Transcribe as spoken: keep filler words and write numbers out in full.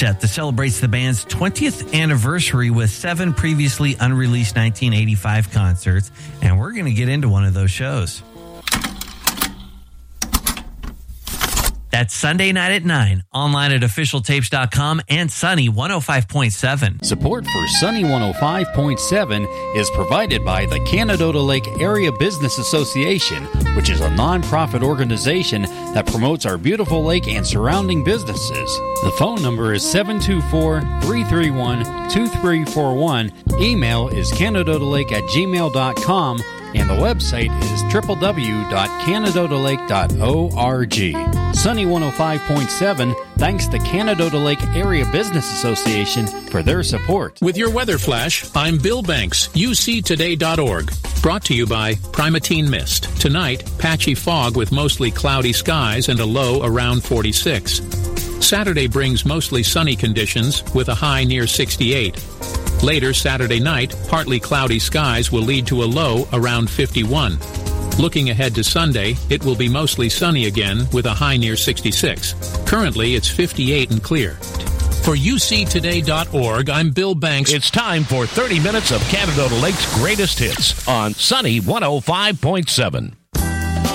set that celebrates the band's twentieth anniversary with seven previously unreleased nineteen eighty-five concerts, and we're going to get into one of those shows. That's Sunday night at nine, online at official tapes dot com and Sunny one oh five point seven. Support for Sunny one oh five point seven is provided by the Canadota Lake Area Business Association, which is a nonprofit organization that promotes our beautiful lake and surrounding businesses. The phone number is seven two four, three three one, two three four one. Email is canadotalake at gmail dot com. And the website is w w w dot canadota lake dot org. Sunny one oh five point seven thanks the Canadota Lake Area Business Association for their support. With your weather flash, I'm Bill Banks, U C today dot org. Brought to you by Primatene Mist. Tonight, patchy fog with mostly cloudy skies and a low around forty-six. Saturday brings mostly sunny conditions with a high near sixty-eight. Later Saturday night, partly cloudy skies will lead to a low around fifty-one. Looking ahead to Sunday, it will be mostly sunny again with a high near sixty-six. Currently, it's fifty-eight and clear. For U C today dot org, I'm Bill Banks. It's time for thirty minutes of Canadota Lake's greatest hits on Sunny one oh five point seven.